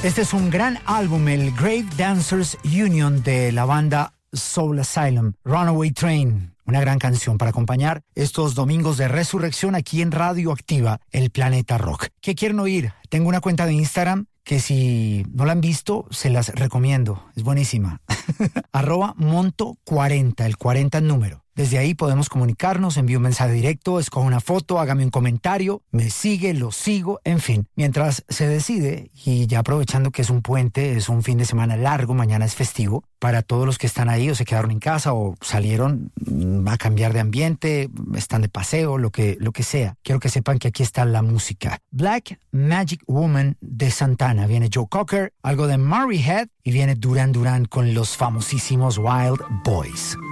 Este es un gran álbum, el Grave Dancers Union de la banda Soul Asylum, Runaway Train. Una gran canción para acompañar estos domingos de resurrección aquí en Radio Activa, el Planeta Rock. ¿Qué quieren oír? Tengo una cuenta de Instagram que si no la han visto, se las recomiendo. Es buenísima. @monto40, el 40 en número. Desde ahí podemos comunicarnos, envío un mensaje directo, escojo una foto, hágame un comentario, me sigue, lo sigo, en fin. Mientras se decide, y ya aprovechando que es un puente, es un fin de semana largo, mañana es festivo, para todos los que están ahí o se quedaron en casa o salieron a cambiar de ambiente, están de paseo, lo que sea. Quiero que sepan que aquí está la música. Black Magic Woman de Santana. Viene Joe Cocker, algo de Murray Head y viene Duran Duran con los famosísimos Wild Boys.